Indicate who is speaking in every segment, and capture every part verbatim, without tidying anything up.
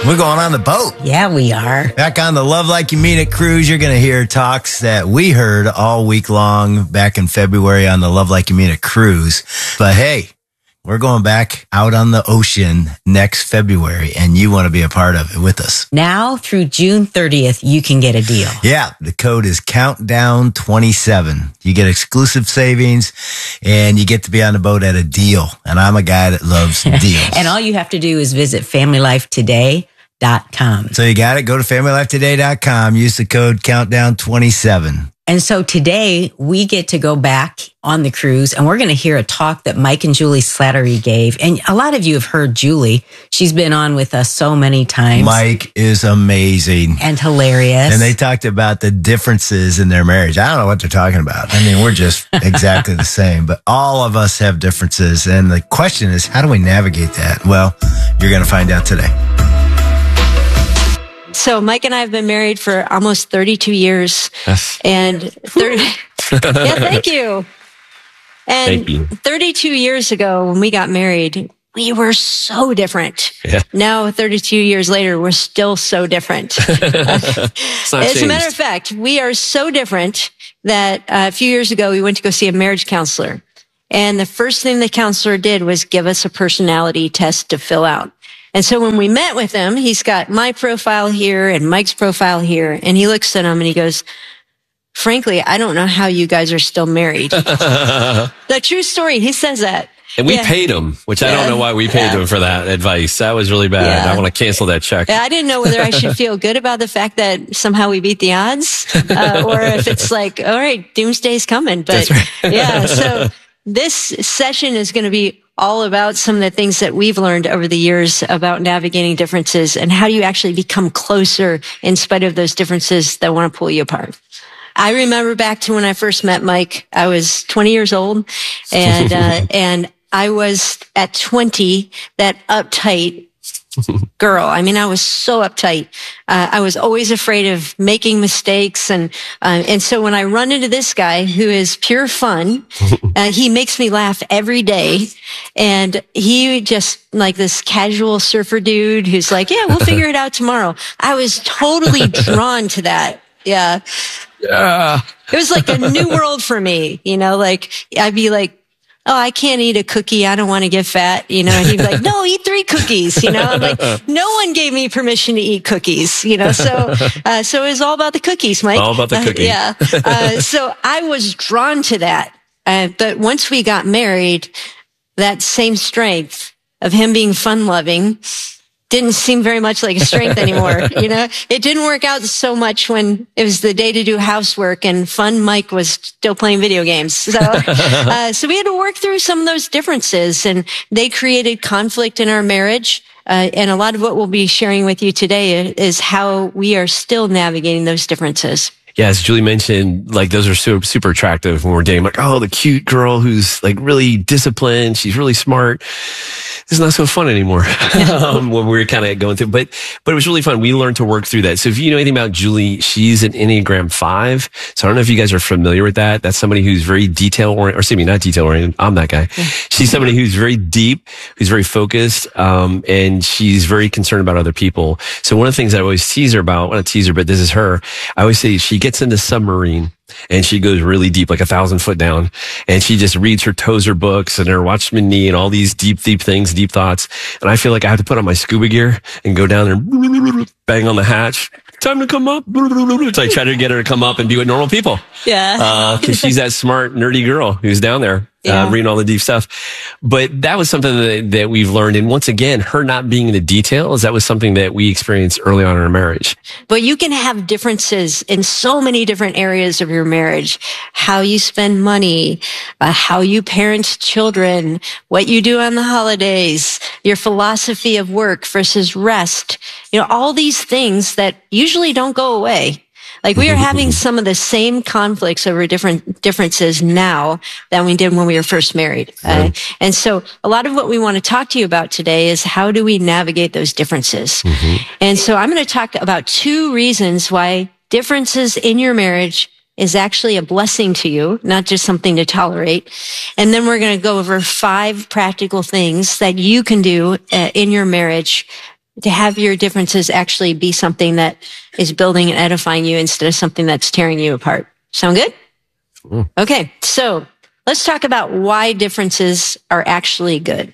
Speaker 1: We're going on the boat.
Speaker 2: Yeah, we are.
Speaker 1: Back on the Love Like You Mean It cruise, you're going to hear talks that we heard all week long back in February on the Love Like You Mean It cruise. But hey, we're going back out on the ocean next February, and you want to be a part of it with us.
Speaker 2: Now through June thirtieth, you can get a deal.
Speaker 1: Yeah, the code is countdown twenty-seven. You get exclusive savings, and you get to be on the boat at a deal. And I'm a guy that loves deals.
Speaker 2: And all you have to do is visit family life today dot com.
Speaker 1: So you got it. Go to family life today dot com. Use the code countdown twenty-seven.
Speaker 2: And so today we get to go back on the cruise, and we're going to hear a talk that Mike and Julie Slattery gave. And a lot of you have heard Julie. She's been on with us so many times.
Speaker 1: Mike is amazing.
Speaker 2: And hilarious.
Speaker 1: And they talked about the differences in their marriage. I don't know what they're talking about. I mean, we're just exactly the same, but all of us have differences. And the question is, how do we navigate that? Well, you're going to find out today.
Speaker 3: So Mike and I have been married for almost thirty-two years.
Speaker 4: Yes.
Speaker 3: And thirty yeah, thank you. And
Speaker 4: Thank you.
Speaker 3: thirty-two years ago when we got married, we were so different.
Speaker 4: Yeah.
Speaker 3: Now, thirty-two years later, we're still so different.
Speaker 4: It's not
Speaker 3: As
Speaker 4: changed.
Speaker 3: a matter of fact, we are so different that uh, a few years ago, we went to go see a marriage counselor. And the first thing the counselor did was give us a personality test to fill out. And so when we met with him, he's got my profile here and Mike's profile here. And he looks at him and he goes, frankly, I don't know how you guys are still married. The true story. He says that.
Speaker 4: And we
Speaker 3: Yeah.
Speaker 4: paid him, which I
Speaker 3: Yeah.
Speaker 4: don't know why we paid
Speaker 3: Yeah.
Speaker 4: him for that advice. That was really bad.
Speaker 3: Yeah.
Speaker 4: I want to cancel that check.
Speaker 3: I didn't know whether I should feel good about the fact that somehow we beat the odds, uh, or if it's like, all right, doomsday's coming. But
Speaker 4: That's right.
Speaker 3: yeah, so this session is going to be all about some of the things that we've learned over the years about navigating differences and how do you actually become closer in spite of those differences that want to pull you apart. I remember back to when I first met Mike. I was twenty years old, and uh, and I was at twenty that uptight girl. I mean, I was so uptight. Uh, I was always afraid of making mistakes. And, uh, and so when I run into this guy who is pure fun, uh, he makes me laugh every day. And he just like this casual surfer dude who's like, yeah, we'll figure it out tomorrow. I was totally drawn to that. Yeah.
Speaker 4: Yeah.
Speaker 3: It was like a new world for me, you know, like I'd be like, oh, I can't eat a cookie. I don't want to get fat, you know, and he'd be like, no, eat three cookies, you know, I'm like, no one gave me permission to eat cookies, you know, so, uh, so it was all about the cookies, Mike.
Speaker 4: All about the cookie.
Speaker 3: Uh, yeah. Uh, so I was drawn to that. Uh, but once we got married, that same strength of him being fun loving didn't seem very much like a strength anymore. You know, it didn't work out so much when it was the day to do housework and fun Mike was still playing video games. So, uh, so we had to work through some of those differences and they created conflict in our marriage. Uh, and a lot of what we'll be sharing with you today is how we are still navigating those differences.
Speaker 4: Yeah, as Julie mentioned, like those are super, super attractive when we're dating. Like, oh, the cute girl who's like really disciplined. She's really smart. It's not so fun anymore um, when we were kind of going through. But but it was really fun. We learned to work through that. So if you know anything about Julie, she's an Enneagram five. So I don't know if you guys are familiar with that. That's somebody who's very detail oriented, or excuse me, not detail oriented. I'm that guy. She's somebody who's very deep, who's very focused, um, and she's very concerned about other people. So one of the things I always tease her about, well, not tease her, but this is her. I always say she gets in the submarine and she goes really deep, like a thousand foot down. And she just reads her Tozer books and her Watchman Nee and all these deep, deep things, deep thoughts. And I feel like I have to put on my scuba gear and go down there and bang on the hatch. Time to come up. So I try to get her to come up and be with normal people.
Speaker 3: Yeah.
Speaker 4: Uh, cause she's that smart, nerdy girl who's down there.
Speaker 3: Yeah.
Speaker 4: Uh, reading all the deep stuff. But that was something that, that we've learned. And once again, her not being in the details, that was something that we experienced early on in our marriage.
Speaker 3: But you can have differences in so many different areas of your marriage. How you spend money, uh, how you parent children, what you do on the holidays, your philosophy of work versus rest. You know, all these things that usually don't go away. Like we are having some of the same conflicts over different differences now than we did when we were first married. Uh, and so a lot of what we want to talk to you about today is how do we navigate those differences? Mm-hmm. And so I'm going to talk about two reasons why differences in your marriage is actually a blessing to you, not just something to tolerate. And then we're going to go over five practical things that you can do uh, in your marriage to have your differences actually be something that is building and edifying you instead of something that's tearing you apart. Sound good? Mm. Okay. So let's talk about why differences are actually good.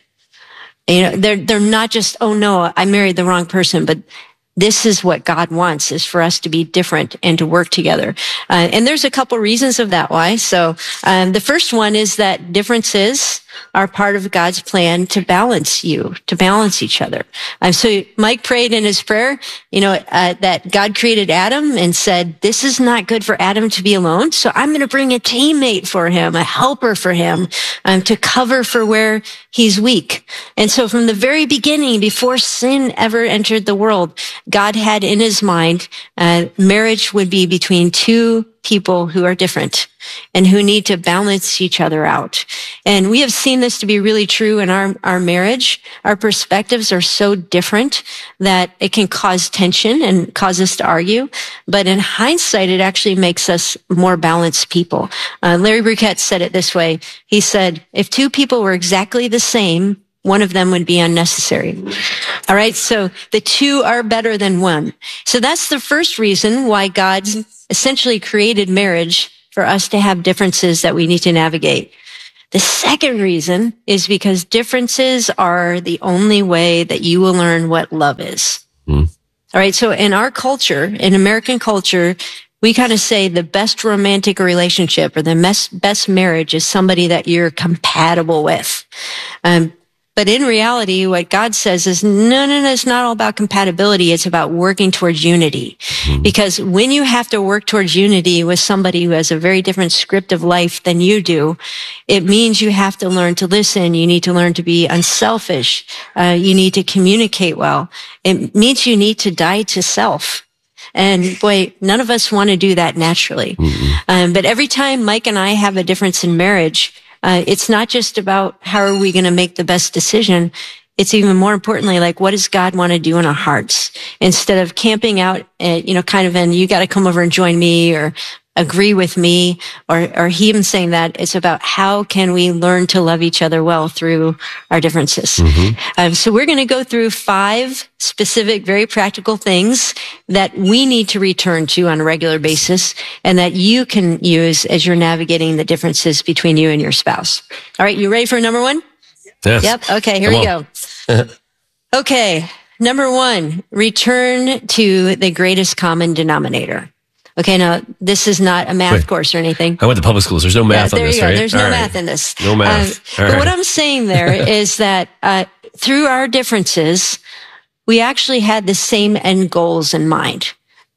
Speaker 3: You know, they're, they're not just, oh no, I married the wrong person, but this is what God wants, is for us to be different and to work together. Uh, and there's a couple reasons of that why. So um, the first one is that differences are part of God's plan to balance you, to balance each other. Um, so Mike prayed in his prayer, you know, uh, that God created Adam and said, this is not good for Adam to be alone. So I'm going to bring a teammate for him, a helper for him, um, to cover for where he's weak. And so from the very beginning, before sin ever entered the world, God had in his mind, uh, marriage would be between two people who are different and who need to balance each other out. And we have seen this to be really true in our, our marriage. Our perspectives are so different that it can cause tension and cause us to argue. But in hindsight, it actually makes us more balanced people. Uh, Larry Burkett said it this way. He said, if two people were exactly the same, one of them would be unnecessary. All right. So the two are better than one. So that's the first reason why God essentially created marriage, for us to have differences that we need to navigate. The second reason is because differences are the only way that you will learn what love is. Mm. All right. So in our culture, in American culture, we kind of say the best romantic relationship or the best, best marriage is somebody that you're compatible with. Um, But in reality, what God says is, no, no, no, it's not all about compatibility. It's about working towards unity. Mm-hmm. Because when you have to work towards unity with somebody who has a very different script of life than you do, it means you have to learn to listen. You need to learn to be unselfish. Uh, you need to communicate well. It means you need to die to self. And boy, none of us want to do that naturally. Mm-hmm. Um, but every time Mike and I have a difference in marriage, Uh, it's not just about how are we going to make the best decision. It's even more importantly, like, what does God want to do in our hearts? Instead of camping out, at, you know, kind of in, you got to come over and join me or agree with me, or, or him saying that, it's about how can we learn to love each other well through our differences. Mm-hmm. Um, so we're going to go through five specific, very practical things that we need to return to on a regular basis and that you can use as you're navigating the differences between you and your spouse. All right. You ready for number one?
Speaker 4: Yes.
Speaker 3: Yep. Okay. Here
Speaker 4: Come
Speaker 3: we go. Okay. Number one, return to the greatest common denominator. Okay, now, this is not a math Wait, course or anything.
Speaker 4: I went to public schools. There's no math
Speaker 3: yeah,
Speaker 4: on this,
Speaker 3: there you go.
Speaker 4: right?
Speaker 3: There's
Speaker 4: All
Speaker 3: no
Speaker 4: right.
Speaker 3: math in this.
Speaker 4: No math.
Speaker 3: Um, but
Speaker 4: right.
Speaker 3: what I'm saying there is that uh, through our differences, we actually had the same end goals in mind.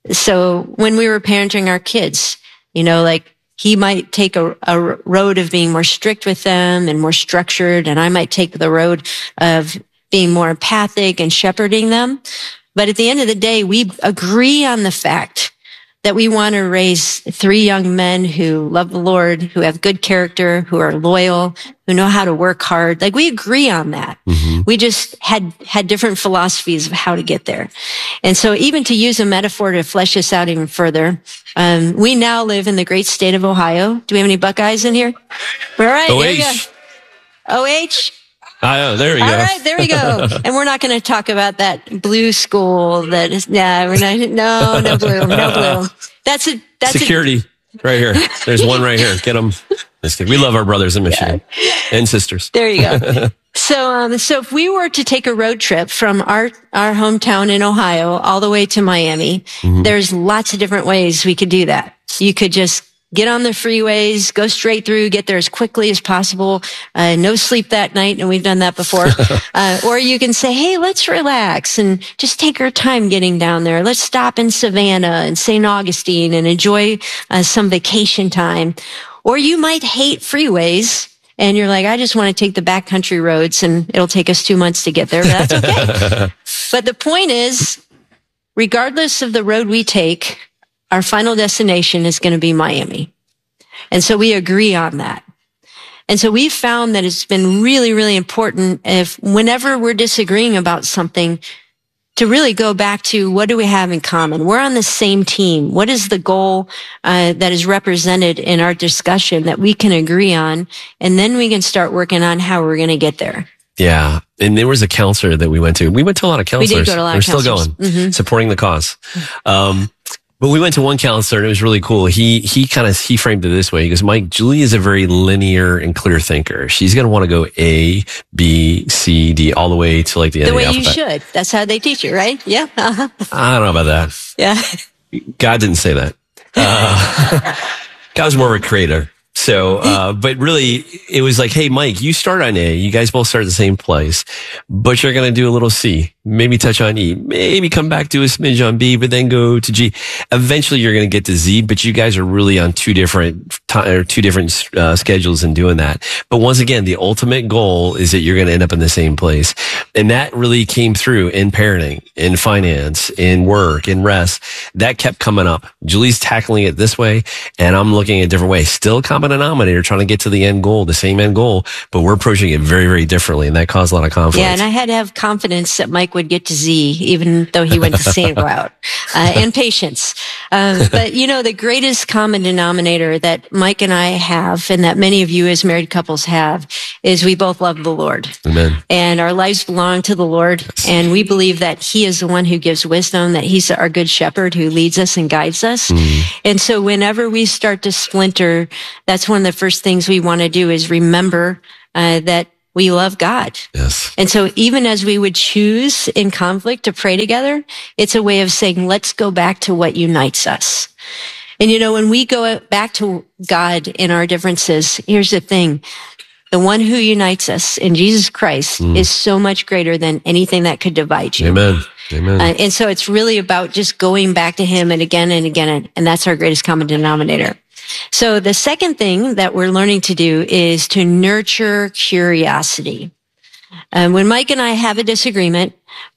Speaker 3: So when we were parenting our kids, you know, like, he might take a, a road of being more strict with them and more structured, and I might take the road of being more empathic and shepherding them. But at the end of the day, we agree on the fact that we want to raise three young men who love the Lord, who have good character, who are loyal, who know how to work hard. Like, we agree on that. Mm-hmm. We just had, had different philosophies of how to get there. And so even to use a metaphor to flesh this out even further, um, we now live in the great state of Ohio. Do we have any Buckeyes in here? All right.
Speaker 4: O H.
Speaker 3: There you go. O H.
Speaker 4: Oh, there we
Speaker 3: All
Speaker 4: go.
Speaker 3: All right, there we go. And we're not going to talk about that blue school that is, yeah, we're not, no, no blue, no blue. That's a, that's
Speaker 4: security
Speaker 3: a,
Speaker 4: right here. There's one right here. Get them. We love our brothers in Michigan yeah. and sisters.
Speaker 3: There you go. So, um, so if we were to take a road trip from our, our hometown in Ohio all the way to Miami, mm-hmm. there's lots of different ways we could do that. You could just get on the freeways, go straight through, get there as quickly as possible. Uh, no sleep that night. And we've done that before. uh, or you can say, hey, let's relax and just take our time getting down there. Let's stop in Savannah and Saint Augustine and enjoy uh, some vacation time. Or you might hate freeways and you're like, I just want to take the backcountry roads and it'll take us two months to get there, but that's okay. But the point is, regardless of the road we take, our final destination is going to be Miami. And so we agree on that. And so we've found that it's been really, really important if whenever we're disagreeing about something, to really go back to what do we have in common? We're on the same team. What is the goal uh, that is represented in our discussion that we can agree on? And then we can start working on how we're going to get there.
Speaker 4: Yeah. And there was a counselor that we went to. We went to a lot of counselors.
Speaker 3: We did go to a lot
Speaker 4: We're
Speaker 3: of
Speaker 4: still
Speaker 3: counselors.
Speaker 4: going,
Speaker 3: Mm-hmm.
Speaker 4: supporting the cause. Um, but we went to one counselor and it was really cool. He, he kind of, he framed it this way. He goes, Mike, Julie is a very linear and clear thinker. She's going to want to go A, B, C, D, all the way to like the end
Speaker 3: The
Speaker 4: of the
Speaker 3: way you
Speaker 4: alphabet.
Speaker 3: should. That's how they teach you, right? Yeah. Uh-huh.
Speaker 4: I don't know about that.
Speaker 3: Yeah.
Speaker 4: God didn't say that. Uh, God was more of a creator. So, uh, but really it was like, hey, Mike, you start on A. You guys both start at the same place, but you're going to do a little C, maybe touch on E, maybe come back to a smidge on B, but then go to G. Eventually you're going to get to Z, but you guys are really on two different time or two different uh, schedules in doing that. But once again, the ultimate goal is that you're going to end up in the same place. And that really came through in parenting, in finance, in work, in rest. That kept coming up. Julie's tackling it this way and I'm looking at a different way. Still common denominator, trying to get to the end goal, the same end goal, but we're approaching it very, very differently. And that caused a lot of conflict.
Speaker 3: Yeah, and I had to have confidence that Mike would get to Z, even though he went the same route, uh, and patience. Um, but you know, the greatest common denominator that Mike and I have, and that many of you as married couples have, is we both love the Lord.
Speaker 4: Amen.
Speaker 3: And our lives belong to the Lord. And we believe that He is the one who gives wisdom, that He's our good shepherd who leads us and guides us. Mm. And so whenever we start to splinter, that's one of the first things we want to do is remember uh, that we love God.
Speaker 4: Yes.
Speaker 3: And so even as we would choose in conflict to pray together, it's a way of saying, let's go back to what unites us. And you know, when we go back to God in our differences, here's the thing. The one who unites us in Jesus Christ mm. is so much greater than anything that could divide you.
Speaker 4: Amen. Amen.
Speaker 3: Uh, and so it's really about just going back to Him and again and again. And, and that's our greatest common denominator. So the second thing that we're learning to do is to nurture curiosity. And when Mike and I have a disagreement,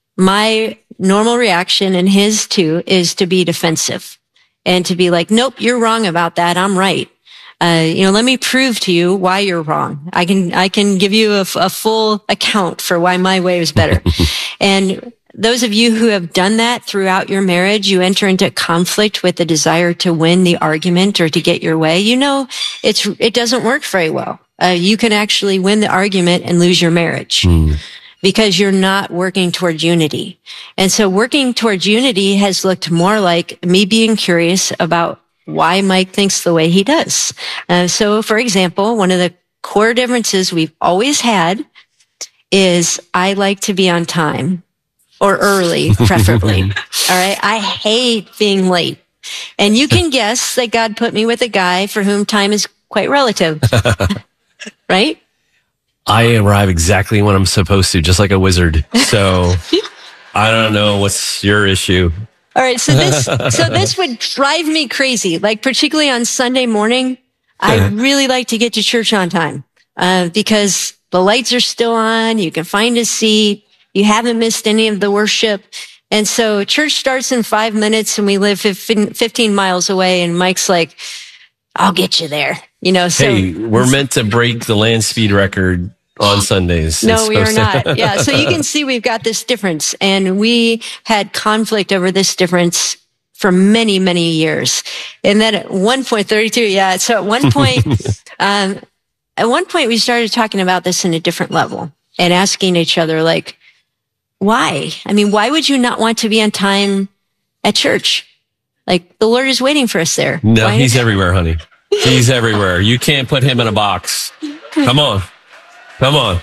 Speaker 3: my normal reaction and his too is to be defensive and to be like, nope, you're wrong about that. I'm right. Uh, you know, let me prove to you why you're wrong. I can, I can give you a, a full account for why my way is better. And those of you who have done that throughout your marriage, you enter into conflict with the desire to win the argument or to get your way. You know, it's, it doesn't work very well. Uh, you can actually win the argument and lose your marriage. Mm. Because you're not working towards unity. And so working towards unity has looked more like me being curious about why Mike thinks the way he does. Uh, so, for example, one of the core differences we've always had is I like to be on time or early, preferably. All right. I hate being late. And you can guess that God put me with a guy for whom time is quite relative. Right?
Speaker 4: I arrive exactly when I'm supposed to, just like a wizard. So I don't know what's your issue.
Speaker 3: All right. So this, so this would drive me crazy. Like particularly on Sunday morning, I really like to get to church on time, uh, because the lights are still on. You can find a seat. You haven't missed any of the worship. And so church starts in five minutes and we live fifteen miles away. And Mike's like, I'll get you there. You know, so.
Speaker 4: Hey, we're meant to break the land speed record on Sundays.
Speaker 3: No, we are not. Yeah. So you can see we've got this difference, and we had conflict over this difference for many, many years. And then at one point, thirty-two. Yeah. So at one point, um, at one point we started talking about this in a different level and asking each other, like, why? I mean, why would you not want to be on time at church? Like the Lord is waiting for us there.
Speaker 4: No,
Speaker 3: why?
Speaker 4: He's everywhere, honey. He's everywhere. You can't put Him in a box. Come on. Come on.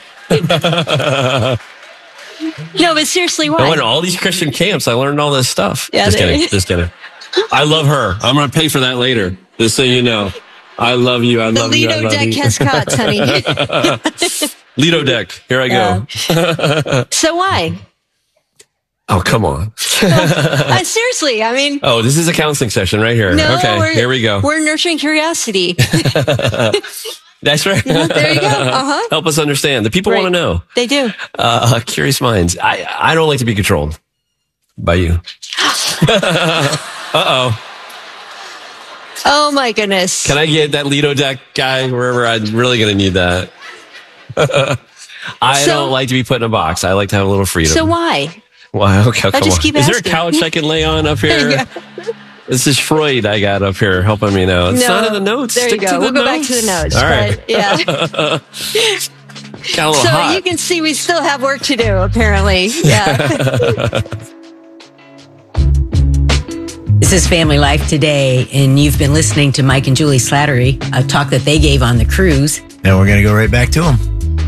Speaker 3: No, but seriously, why?
Speaker 4: I went to all these Christian camps. I learned all this stuff.
Speaker 3: Yeah,
Speaker 4: just
Speaker 3: they,
Speaker 4: kidding. Just kidding. I love her. I'm going to pay for that later. Just so you know. I love you. I love
Speaker 3: the
Speaker 4: you.
Speaker 3: Lido
Speaker 4: I love
Speaker 3: deck
Speaker 4: you.
Speaker 3: has cots, honey.
Speaker 4: Lido deck. Here I go.
Speaker 3: Uh, so why?
Speaker 4: Oh, come on.
Speaker 3: uh, seriously, I mean.
Speaker 4: Oh, this is a counseling session right here.
Speaker 3: No,
Speaker 4: okay, here we go.
Speaker 3: We're nurturing curiosity.
Speaker 4: That's right.
Speaker 3: There you go. Uh-huh.
Speaker 4: Help us understand. The people
Speaker 3: right.
Speaker 4: want to know.
Speaker 3: They do.
Speaker 4: Uh, curious minds. I, I don't like to be controlled by you. Uh-oh.
Speaker 3: Oh, my goodness.
Speaker 4: Can I get that Lido deck guy wherever? I'm really going to need that. I so, don't like to be put in a box. I like to have a little freedom.
Speaker 3: So why?
Speaker 4: Why? Okay, come
Speaker 3: I'll just
Speaker 4: on.
Speaker 3: keep
Speaker 4: Is
Speaker 3: asking.
Speaker 4: there a couch I can lay on up here?
Speaker 3: Yeah.
Speaker 4: This is Freud I got up here helping me now. It's
Speaker 3: no,
Speaker 4: not in the notes.
Speaker 3: There
Speaker 4: Stick
Speaker 3: you go.
Speaker 4: To the
Speaker 3: we'll
Speaker 4: notes.
Speaker 3: go back to the notes.
Speaker 4: All right.
Speaker 3: But, yeah.
Speaker 4: Got a little
Speaker 3: so
Speaker 4: hot.
Speaker 3: you can see we still have work to do, apparently. Yeah.
Speaker 2: This is Family Life Today, and you've been listening to Mike and Julie Slattery, a talk that they gave on the cruise.
Speaker 1: Now we're going to go right back to them.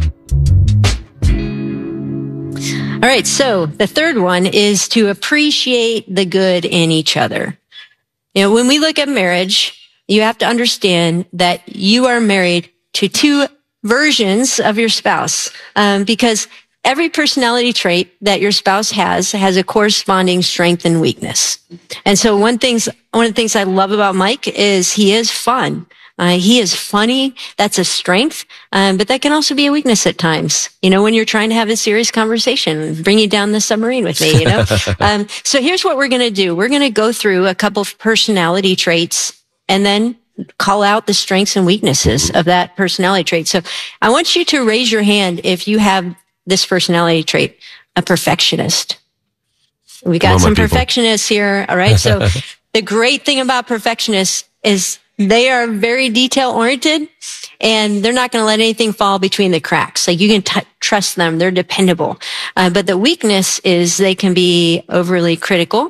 Speaker 3: All right. So the third one is to appreciate the good in each other. You know, when we look at marriage, you have to understand that you are married to two versions of your spouse, um, because every personality trait that your spouse has has a corresponding strength and weakness. And so one things, one of the things I love about Mike is he is fun. Uh, he is funny. That's a strength. Um, but that can also be a weakness at times. You know, when you're trying to have a serious conversation, bring you down the submarine with me, you know? um, so here's what we're going to do. We're going to go through a couple of personality traits and then call out the strengths and weaknesses of that personality trait. So I want you to raise your hand if you have this personality trait, a perfectionist. We got some perfectionists here. All right. So the great thing about perfectionists is they are very detail oriented and they're not going to let anything fall between the cracks. Like you can t- trust them. They're dependable. Uh, but the weakness is they can be overly critical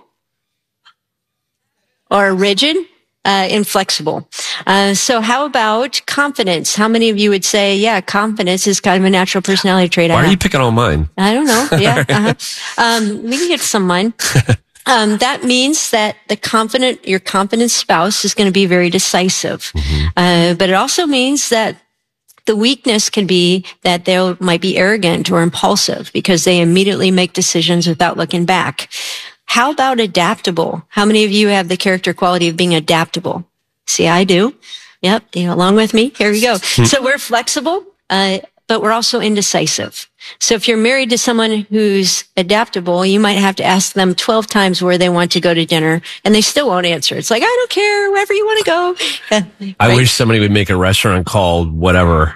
Speaker 3: or rigid. Uh, inflexible. Uh, so how about confidence? How many of you would say, yeah, confidence is kind of a natural personality trait?
Speaker 4: Why are you picking on mine?
Speaker 3: I don't know. Yeah. Uh-huh. Um, we can get some mine. Um, that means that the confident, your confident spouse is going to be very decisive. Mm-hmm. Uh, but it also means that the weakness can be that they might be arrogant or impulsive because they immediately make decisions without looking back. How about adaptable? How many of you have the character quality of being adaptable? See, I do. Yep. You know, along with me. Here we go. So we're flexible, uh, but we're also indecisive. So if you're married to someone who's adaptable, you might have to ask them twelve times where they want to go to dinner and they still won't answer. It's like, I don't care, wherever you want to go. Uh,
Speaker 4: I
Speaker 3: right?
Speaker 4: wish somebody would make a restaurant called whatever.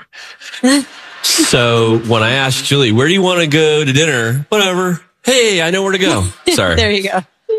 Speaker 4: So when I asked Julie, where do you want to go to dinner? Whatever. Hey, I know where to go. Sorry.
Speaker 3: There you go.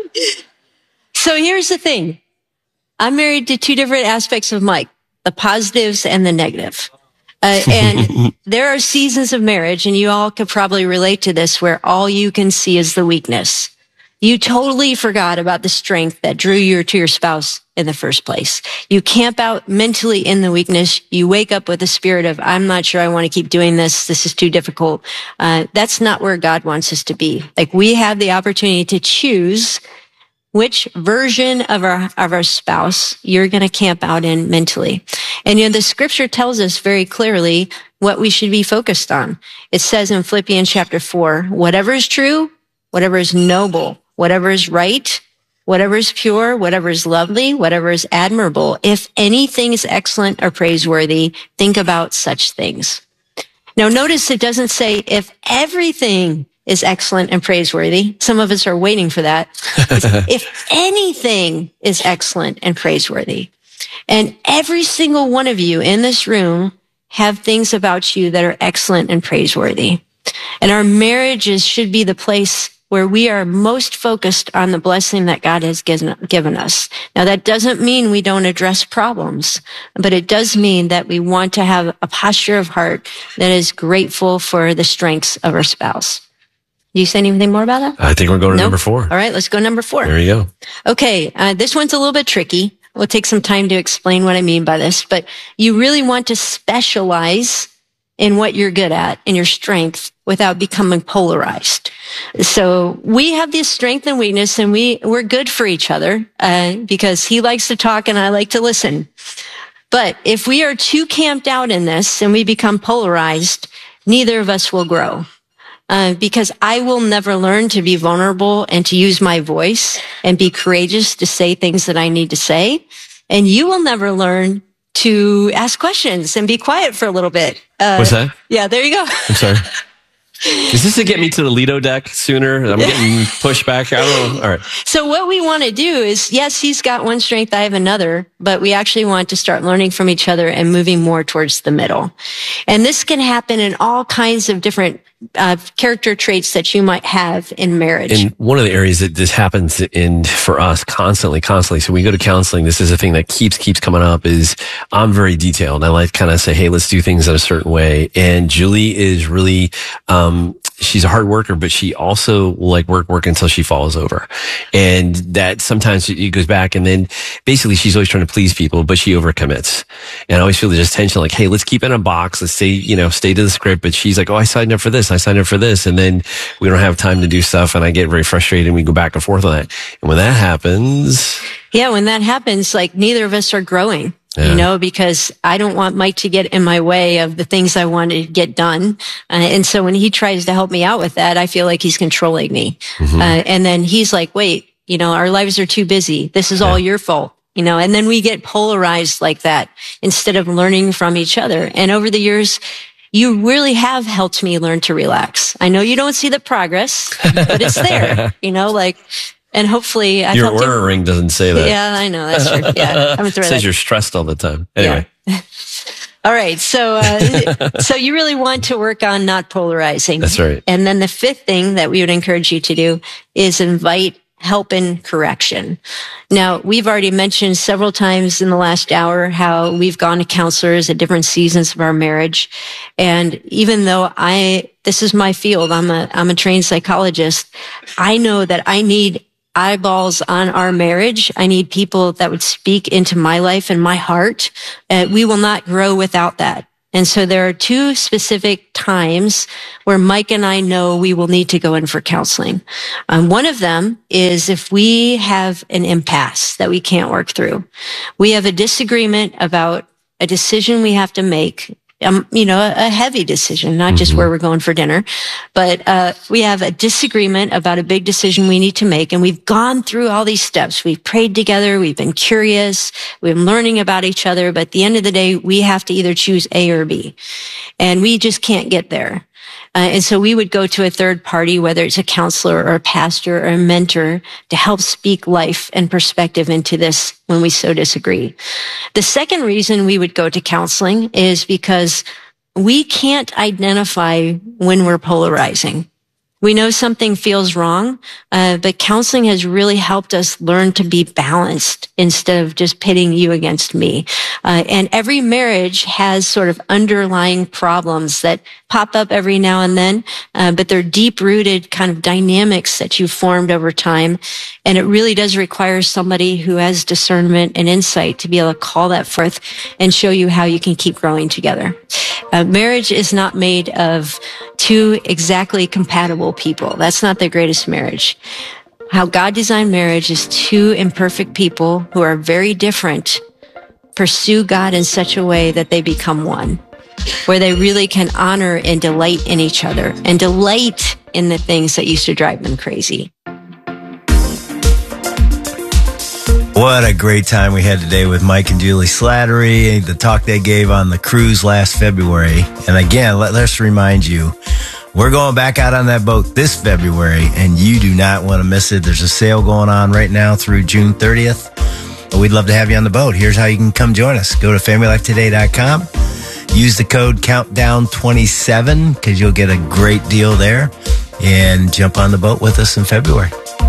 Speaker 3: So here's the thing. I'm married to two different aspects of Mike, the positives and the negative. Uh, and there are seasons of marriage, and you all could probably relate to this, where all you can see is the weakness. You totally forgot about the strength that drew you to your spouse in the first place. You camp out mentally in the weakness. You wake up with a spirit of, I'm not sure I want to keep doing this. This is too difficult. Uh, that's not where God wants us to be. Like we have the opportunity to choose which version of our, of our spouse you're going to camp out in mentally. And you know, the scripture tells us very clearly what we should be focused on. It says in Philippians chapter four, whatever is true, whatever is noble, whatever is right, whatever is pure, whatever is lovely, whatever is admirable, if anything is excellent or praiseworthy, think about such things. Now, notice it doesn't say if everything is excellent and praiseworthy. Some of us are waiting for that. If anything is excellent and praiseworthy. And every single one of you in this room have things about you that are excellent and praiseworthy. And our marriages should be the place where we are most focused on the blessing that God has given, given us. Now, that doesn't mean we don't address problems, but it does mean that we want to have a posture of heart that is grateful for the strengths of our spouse. Do you say anything more about that?
Speaker 4: I think we're going to nope. number four.
Speaker 3: All right, let's go number four.
Speaker 4: There you go.
Speaker 3: Okay, uh, this one's a little bit tricky. We'll take some time to explain what I mean by this, but you really want to specialize in what you're good at, in your strength, without becoming polarized. So we have this strength and weakness, and we, we're good for each other, uh, because he likes to talk and I like to listen. But if we are too camped out in this and we become polarized, neither of us will grow. Uh, because I will never learn to be vulnerable and to use my voice and be courageous to say things that I need to say. And you will never learn to ask questions and be quiet for a little bit. Uh,
Speaker 4: What's that?
Speaker 3: Yeah, there you go.
Speaker 4: I'm sorry. Is this to get me to the Lido deck sooner? I'm getting pushed back. I don't know. All right.
Speaker 3: So what we want to do is, yes, he's got one strength, I have another, but we actually want to start learning from each other and moving more towards the middle. And this can happen in all kinds of different uh, character traits that you might have in marriage.
Speaker 4: And one of the areas that this happens in for us constantly, constantly. So we go to counseling. This is a thing that keeps, keeps coming up is I'm very detailed. I like to kind of say, hey, let's do things in a certain way. And Julie is really, um, she's a hard worker, but she also will like work, work until she falls over. And that sometimes it goes back and then basically she's always trying to please people, but she overcommits. And I always feel there's this tension like, hey, let's keep it in a box. Let's stay, you know, stay to the script. But she's like, oh, I signed up for this. I signed up for this. And then we don't have time to do stuff. And I get very frustrated and we go back and forth on that. And when that happens.
Speaker 3: Yeah. When that happens, like neither of us are growing. Yeah. You know, because I don't want Mike to get in my way of the things I want to get done. Uh, and so when he tries to help me out with that, I feel like he's controlling me. Mm-hmm. Uh, and then he's like, wait, you know, our lives are too busy. This is yeah. all your fault. You know, and then we get polarized like that instead of learning from each other. And over the years, you really have helped me learn to relax. I know you don't see the progress, but it's there, you know, like, and hopefully I
Speaker 4: your Oura you, ring doesn't say that.
Speaker 3: Yeah, I know. That's true. Yeah. I'm
Speaker 4: it says that. You're stressed all the time. Anyway.
Speaker 3: Yeah. All right. So, uh, so you really want to work on not polarizing.
Speaker 4: That's right.
Speaker 3: And then the fifth thing that we would encourage you to do is invite help in correction. Now, we've already mentioned several times in the last hour how we've gone to counselors at different seasons of our marriage. And even though I, this is my field, I'm a, I'm a trained psychologist, I know that I need eyeballs on our marriage. I need people that would speak into my life and my heart. Uh, we will not grow without that. And so there are two specific times where Mike and I know we will need to go in for counseling. Um, one of them is if we have an impasse that we can't work through. We have a disagreement about a decision we have to make. Um, you know, a, a heavy decision, not mm-hmm. just where we're going for dinner, but, uh, we have a disagreement about a big decision we need to make. And we've gone through all these steps. We've prayed together. We've been curious. We've been learning about each other. But at the end of the day, we have to either choose A or B. And we just can't get there. Uh, and so we would go to a third party, whether it's a counselor or a pastor or a mentor, to help speak life and perspective into this when we so disagree. The second reason we would go to counseling is because we can't identify when we're polarizing. We know something feels wrong, uh, but counseling has really helped us learn to be balanced instead of just pitting you against me. Uh, and every marriage has sort of underlying problems that pop up every now and then, uh, but they're deep-rooted kind of dynamics that you've formed over time. And it really does require somebody who has discernment and insight to be able to call that forth and show you how you can keep growing together. Uh, marriage is not made of two exactly compatible people. That's not the greatest marriage. How God designed marriage is two imperfect people who are very different pursue God in such a way that they become one, where they really can honor and delight in each other and delight in the things that used to drive them crazy.
Speaker 1: What a great time we had today with Mike and Julie Slattery, the talk they gave on the cruise last February. And again, let, let's remind you, we're going back out on that boat this February, and you do not want to miss it. There's a sale going on right now through June thirtieth. We'd love to have you on the boat. Here's how you can come join us. Go to family life today dot com. Use the code countdown twenty-seven because you'll get a great deal there, and jump on the boat with us in February.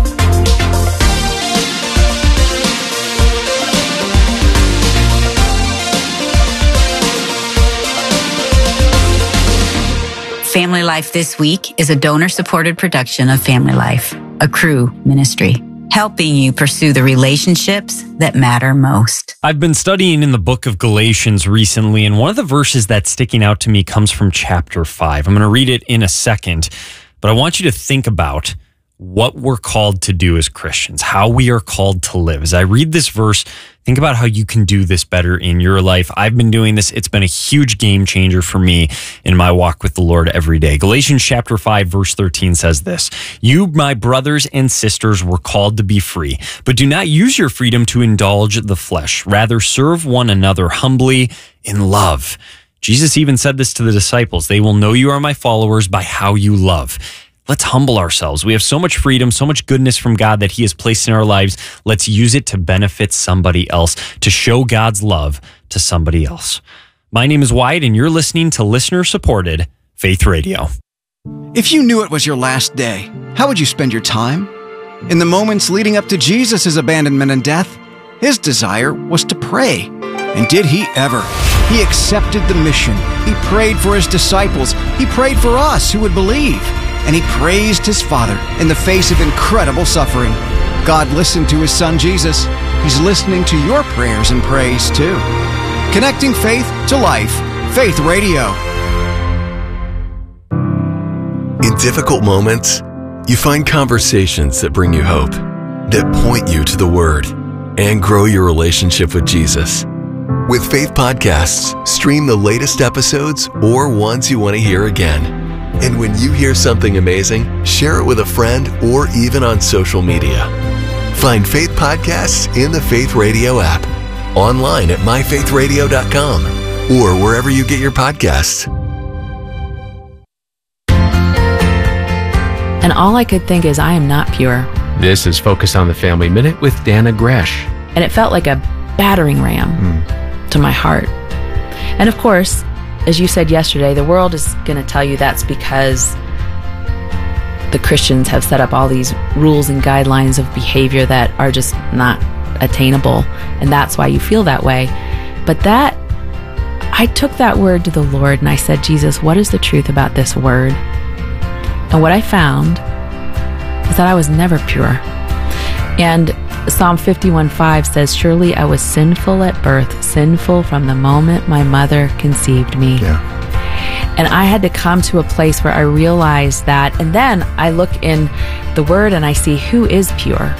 Speaker 2: Family Life This Week is a donor-supported production of Family Life, a Cru ministry, helping you pursue the relationships that matter most.
Speaker 5: I've been studying in the book of Galatians recently, and one of the verses that's sticking out to me comes from chapter five. I'm going to read it in a second, but I want you to think about what we're called to do as Christians, how we are called to live. As I read this verse, think about how you can do this better in your life. I've been doing this. It's been a huge game changer for me in my walk with the Lord every day. Galatians chapter five, verse thirteen says this: "You, my brothers and sisters, were called to be free, but do not use your freedom to indulge the flesh. Rather, serve one another humbly in love." Jesus even said this to the disciples: "They will know you are my followers by how you love." Let's humble ourselves. We have so much freedom, so much goodness from God that He has placed in our lives. Let's use it to benefit somebody else, to show God's love to somebody else. My name is Wyatt, and you're listening to listener-supported Faith Radio.
Speaker 6: If you knew it was your last day, how would you spend your time? In the moments leading up to Jesus' abandonment and death, his desire was to pray. And did he ever? He accepted the mission. He prayed for his disciples. He prayed for us who would believe. And he praised his Father in the face of incredible suffering. God listened to his Son Jesus. He's listening to your prayers and praise too. Connecting faith to life. Faith Radio.
Speaker 7: In difficult moments, you find conversations that bring you hope, that point you to the Word, and grow your relationship with Jesus. With Faith Podcasts, stream the latest episodes or ones you want to hear again. And when you hear something amazing, share it with a friend or even on social media. Find Faith Podcasts in the Faith Radio app, online at my faith radio dot com, or wherever you get your podcasts.
Speaker 8: And all I could think is, I am not pure.
Speaker 9: This is Focus on the Family Minute with Dana Gresh.
Speaker 8: And it felt like a battering ram mm. to my heart. And of course, as you said yesterday, the world is going to tell you that's because the Christians have set up all these rules and guidelines of behavior that are just not attainable. And that's why you feel that way. But that, I took that word to the Lord and I said, Jesus, what is the truth about this word? And what I found is that I was never pure. And Psalm fifty-one five says, surely I was sinful at birth, sinful from the moment my mother conceived me.
Speaker 7: Yeah.
Speaker 8: And I had to come to a place where I realized that. And then I look in the Word and I see who is pure.